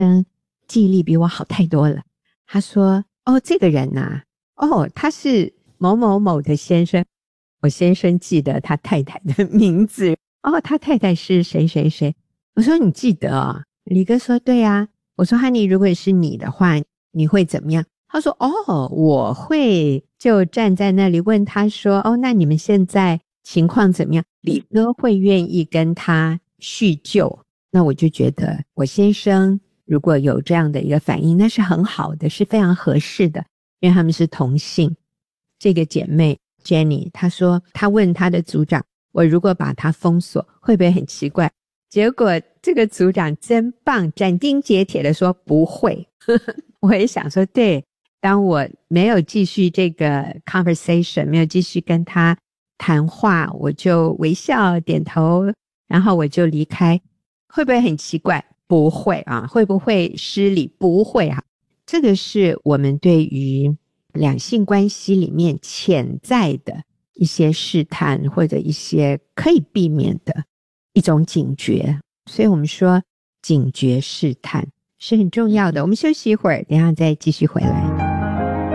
记忆力比我好太多了。他说这个人啊，他是某某某的先生。我先生记得他太太的名字，他太太是谁谁谁。我说你记得哦？李哥说对啊。我说哈尼，如果是你的话你会怎么样？他说我会就站在那里问他说那你们现在情况怎么样？李哥会愿意跟他叙旧。那我就觉得我先生如果有这样的一个反应，那是很好的，是非常合适的，因为他们是同性。这个姐妹 Jenny 她说她问她的组长，我如果把她封锁会不会很奇怪？结果这个组长真棒，斩钉截铁的说不会。我也想说对，当我没有继续这个 conversation， 没有继续跟他谈话，我就微笑点头，然后我就离开。会不会很奇怪？不会啊。会不会失礼？不会啊。这个是我们对于两性关系里面潜在的一些试探，或者一些可以避免的一种警觉。所以我们说警觉试探是很重要的。我们休息一会儿，等一下再继续回来。